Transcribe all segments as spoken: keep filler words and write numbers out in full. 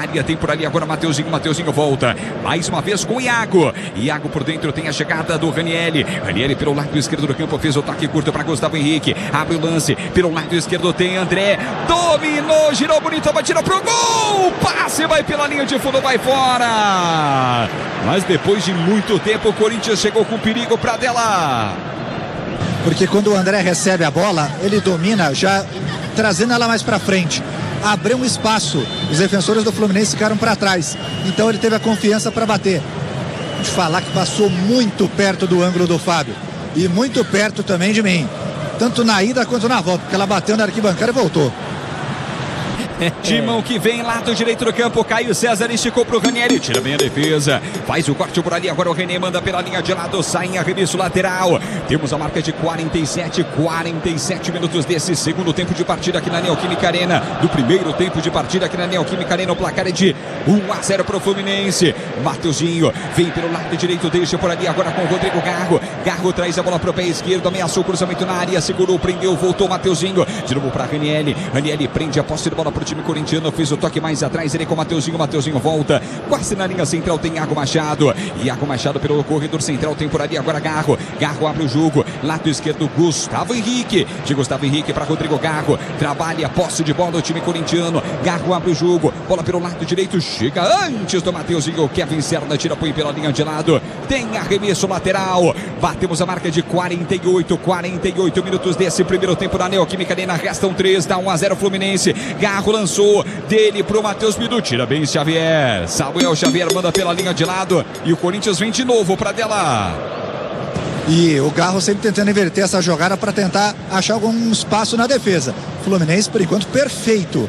área, tem por ali agora Mateuzinho, Mateuzinho volta, mais uma vez com o Iago, Iago por dentro, tem a chegada do Ranieri, Ranieri pelo lado esquerdo do campo, fez o toque curto para Gustavo Henrique, abre o lance, pelo lado esquerdo tem André, dominou, girou bonito, batida pro gol, passe, vai pela linha de fundo, vai fora, mas depois de muito tempo o Corinthians chegou com perigo para dela. Porque quando o André recebe a bola, ele domina já trazendo ela mais para frente, abriu um espaço, os defensores do Fluminense ficaram para trás, então ele teve a confiança para bater. De falar que passou muito perto do ângulo do Fábio e muito perto também de mim, tanto na ida quanto na volta, porque ela bateu na arquibancada e voltou. Timão que vem, lado direito do campo, Caio César esticou pro Ranieri, tira bem a defesa, faz o corte por ali, agora o René manda pela linha de lado, sai em arremesso lateral, temos a marca de quarenta e sete, quarenta e sete minutos desse segundo tempo de partida aqui na Neoquímica Arena, do primeiro tempo de partida aqui na Neoquímica Arena, o placar é de um a zero pro Fluminense. Mateuzinho vem pelo lado direito, deixa por ali agora com o Rodrigo Garro, Garro traz a bola pro pé esquerdo, ameaçou o cruzamento na área, segurou, prendeu, voltou Mateuzinho, de novo pra Ranieri, Ranieri prende a posse de bola pro time corintiano, fez o toque mais atrás, ele com o Mateuzinho, Mateuzinho volta, quase na linha central tem Iago Machado, Iago Machado pelo corredor central, tem por ali agora Garro, Garro abre o jogo, lado esquerdo Gustavo Henrique, de Gustavo Henrique para Rodrigo Garro, trabalha a posse de bola do time corintiano, Garro abre o jogo, bola pelo lado direito, chega antes do Mateuzinho, Kevin Serna tira põe pela linha de lado, tem arremesso lateral, batemos a marca de quarenta e oito, quarenta e oito minutos desse primeiro tempo da Neoquímica Arena, restam três, dá um a zero Fluminense, Garro lançou dele pro Matheus Bidu, tira bem Xavier, Samuel Xavier manda pela linha de lado e o Corinthians vem de novo para dela. E o Garro sempre tentando inverter essa jogada para tentar achar algum espaço na defesa. Fluminense por enquanto perfeito.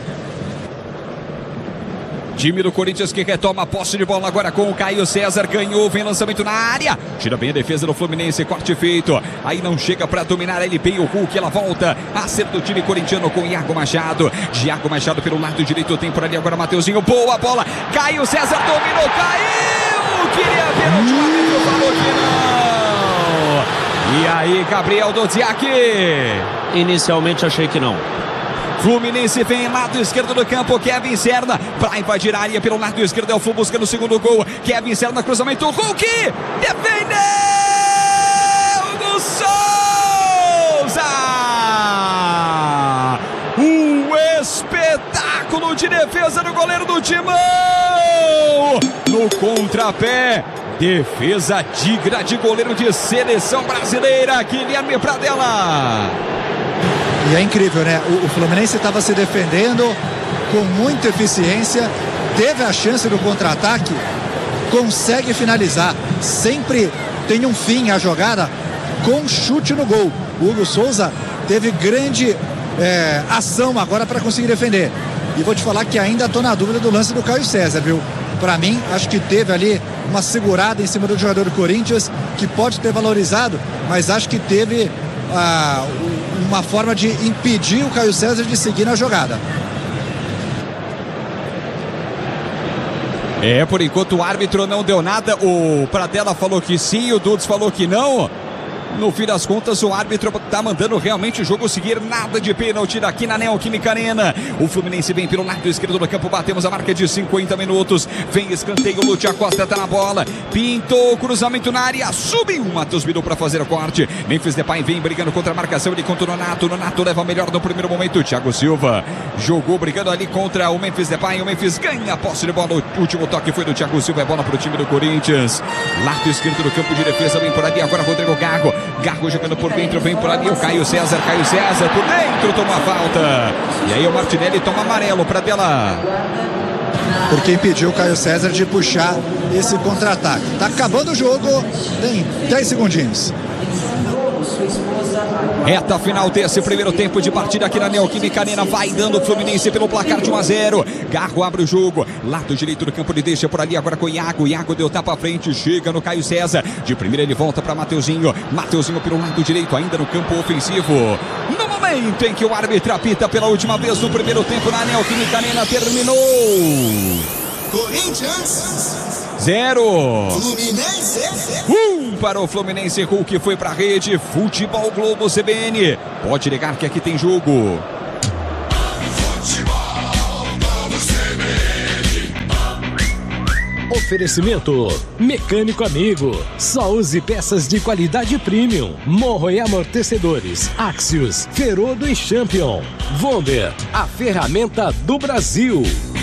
Time do Corinthians que retoma a posse de bola agora com o Caio César, ganhou, vem lançamento na área, tira bem a defesa do Fluminense, corte feito, aí não chega para dominar, ele bem o Hulk, ela volta, acerta o time corintiano com Iago Machado, Iago Machado pelo lado direito, tem por ali agora Mateuzinho, boa bola, Caio César dominou, caiu, queria ver o time, falou que não, e aí Gabriel Dodziak? Inicialmente achei que não. Fluminense vem lado esquerdo do campo, Kevin Serna para invadir a área pelo lado esquerdo, é o Flu buscando o segundo gol, Kevin Serna, cruzamento, Hulk, defendeu do Souza, um espetáculo de defesa do goleiro do Timão, no contrapé, defesa digra de goleiro de seleção brasileira, Guilherme Pradella. E é incrível, né? O, o Fluminense estava se defendendo com muita eficiência, teve a chance do contra-ataque, consegue finalizar, sempre tem um fim a jogada com chute no gol. O Hugo Souza teve grande é, ação agora para conseguir defender. E vou te falar que ainda estou na dúvida do lance do Caio César, viu? Para mim, acho que teve ali uma segurada em cima do jogador do Corinthians, que pode ter valorizado, mas acho que teve ah, uma forma de impedir o Caio César de seguir na jogada. É, por enquanto o árbitro não deu nada, o Pradella falou que sim, o Dudes falou que não. No fim das contas, o árbitro tá mandando realmente o jogo seguir, nada de pênalti daqui na Neoquímica Arena. O Fluminense vem pelo lado esquerdo do campo, batemos a marca de cinquenta minutos. Vem escanteio, o Lúcio Acosta tá na bola, pintou, cruzamento na área, subiu o Matheus Bidu para fazer o corte. Memphis Depay vem brigando contra a marcação, ele contra o Nonato, Nonato leva melhor no primeiro momento. Thiago Silva jogou brigando ali contra o Memphis Depay, o Memphis ganha a posse de bola, o último toque foi do Thiago Silva, é bola pro time do Corinthians. Lado esquerdo do campo de defesa, vem por ali agora Rodrigo Garro. Garro jogando por dentro, vem por ali o Caio César, Caio César por dentro, toma a falta. E aí o Martinelli toma amarelo para dela. Porque impediu o Caio César de puxar esse contra-ataque. Tá acabando o jogo, tem dez segundinhos. Reta final desse primeiro tempo de partida aqui na Neoquímica Arena, vai dando o Fluminense pelo placar de um a zero. Garro abre o jogo, lado direito do campo, ele deixa por ali agora com o Iago. Iago deu tapa à frente, chega no Caio César. De primeira ele volta para Mateuzinho. Mateuzinho pelo lado direito, ainda no campo ofensivo. No momento em que o árbitro apita pela última vez no primeiro tempo na Neoquímica Arena, terminou. Corinthians zero. Fluminense Um para o Fluminense, Hulk foi para a rede. Futebol Globo C B N. Pode ligar que aqui tem jogo. Futebol Globo C B N. Oferecimento Mecânico Amigo. Só use peças de qualidade premium. Morro e amortecedores. Axios, Ferodo e Champion. Vonder, a ferramenta do Brasil.